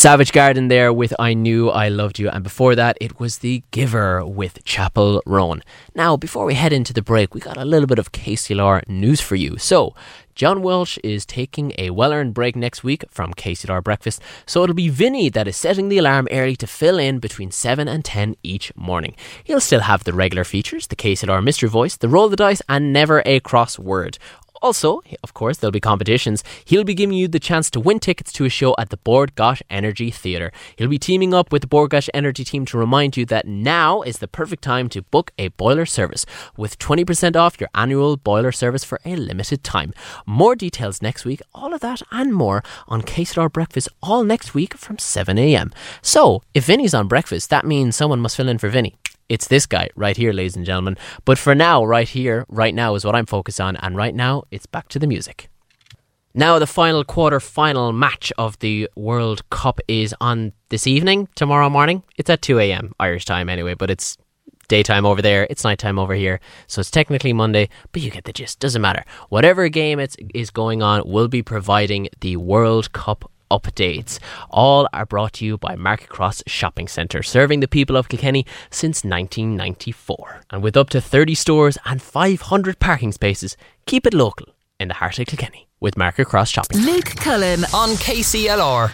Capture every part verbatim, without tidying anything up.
Savage Garden there with I Knew I Loved You, and before that it was The Giver with Chapel Roan. Now, before we head into the break, we got a little bit of K C L R news for you. So, John Welsh is taking a well-earned break next week from K C L R Breakfast, so it'll be Vinny that is setting the alarm early to fill in between seven and ten each morning. He'll still have the regular features, the K C L R Mystery Voice, the Roll the Dice, and Never a Crossword. Also, of course, there'll be competitions. He'll be giving you the chance to win tickets to a show at the Bord Gáis Energy Theatre. He'll be teaming up with the Bord Gáis Energy team to remind you that now is the perfect time to book a boiler service, with twenty percent off your annual boiler service for a limited time. More details next week, all of that and more on K C L R Breakfast all next week from seven a.m. So, if Vinny's on breakfast, that means someone must fill in for Vinny. It's this guy right here, ladies and gentlemen. But for now, right here, right now is what I'm focused on. And right now, it's back to the music. Now, the final quarter-final match of the World Cup is on this evening, tomorrow morning. It's at two a.m. Irish time anyway, but it's daytime over there. It's nighttime over here. So it's technically Monday, but you get the gist. Doesn't matter. Whatever game it's, is going on, we'll be providing the World Cup updates. All are brought to you by Market Cross Shopping Centre, serving the people of Kilkenny since nineteen ninety-four. And with up to thirty stores and five hundred parking spaces, keep it local in the heart of Kilkenny with Market Cross Shopping Centre. Luke Cullen on K C L R.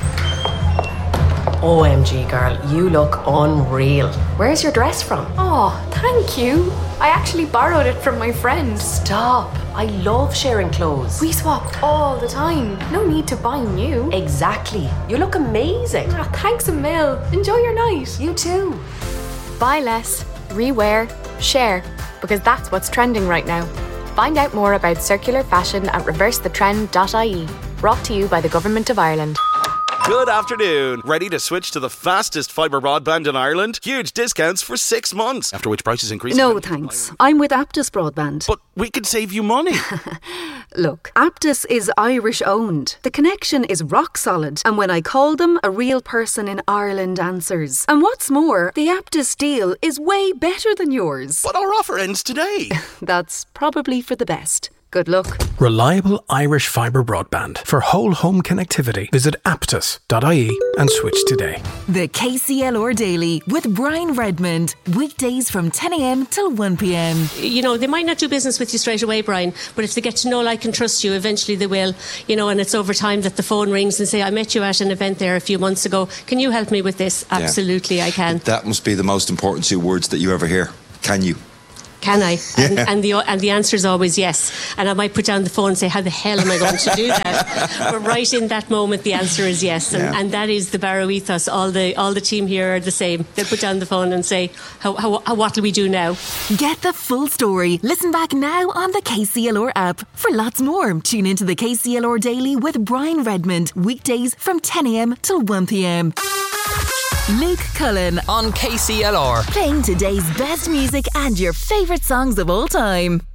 O M G girl, you look unreal. Where's your dress from? Oh, thank you. I actually borrowed it from my friend. Stop. I love sharing clothes. We swap all the time. No need to buy new. Exactly. You look amazing. Oh, thanks a mil. Enjoy your night. You too. Buy less, rewear, share, because that's what's trending right now. Find out more about circular fashion at reverse the trend dot I E. Brought to you by the Government of Ireland. Good afternoon. Ready to switch to the fastest fibre broadband in Ireland? Huge discounts for six months, after which prices increase. No, thanks. I'm with Aptus Broadband. But we could save you money. Look, Aptus is Irish owned. The connection is rock solid, and when I call them, a real person in Ireland answers. And what's more, the Aptus deal is way better than yours. But our offer ends today. That's probably for the best. Good luck. Reliable Irish fibre broadband. For whole home connectivity, visit aptus dot I E and switch today. The K C L R Daily with Brian Redmond. Weekdays from ten a.m. till one p.m. You know, they might not do business with you straight away, Brian, but if they get to know, like and trust you, eventually they will. You know, and it's over time that the phone rings and say, I met you at an event there a few months ago. Can you help me with this? Absolutely, yeah. I can. That must be the most important two words that you ever hear. Can you? Can I? Yeah. And, and the and the answer is always yes. And I might put down the phone and say, how the hell am I going to do that? But right in that moment, the answer is yes. And, Yeah. and that is the Barrow ethos. All the all the team here are the same. They'll put down the phone and say, how, how, how what will we do now? Get the full story. Listen back now on the K C L R app. For lots more, tune into the K C L R Daily with Brian Redmond. Weekdays from ten a.m. till one p.m. Luke Cullen on K C L R. Playing today's best music and your favourite songs of all time.